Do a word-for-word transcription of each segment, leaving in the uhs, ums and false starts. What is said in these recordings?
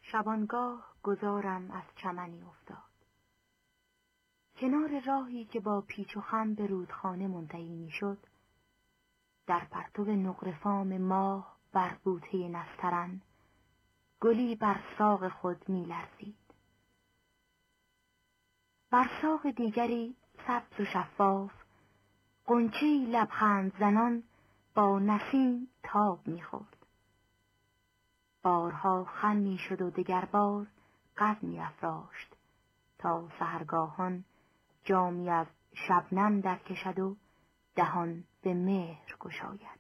شبانگاه گذارم از چمنی افتاد. کنار راهی که با پیچ و خم به رودخانه منتهی می‌شد، در پرتو نقره‌فام ماه بر بوته نسترن گلی بر ساق خود می‌لرزید. بر ساق دیگری سبز و شفاف غنچه‌ای لبخند زنان با نسیم تاب می‌خورد. بارها خم می‌شد و دگر بار قد می‌افراشت تا سحرگاهان جامی از شبنم درکشد و دهان به مهر گشاید.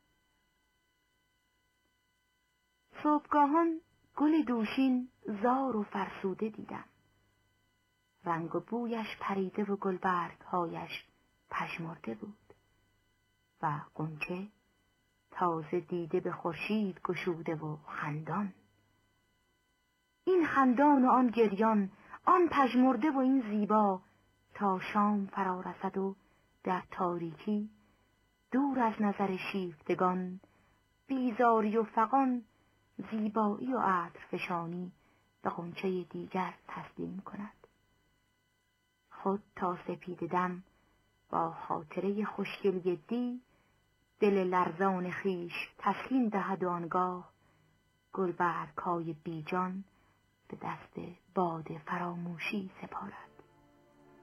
صبحگاهان گل دوشین زار و فرسوده دیدم. رنگ و بویش پریده و گلبرگ‌هایش پژمرده بود و غنچه تازه دیده به خورشید گشوده و خندان. این خندان و آن گریان، آن پژمرده و این زیبا، تا شام فرا رسد و در تاریکی دور از نظر شیفتگان بیزاری و فغان زیبایی و عطرفشانی به غنچه دیگر تسلیم کند. خود تا سپید دم با خاطره خوشگلی دی دل لرزان خیش تسکین دهد و آنگاه گلبرگ‌های بیجان به دست باد فراموشی سپارد.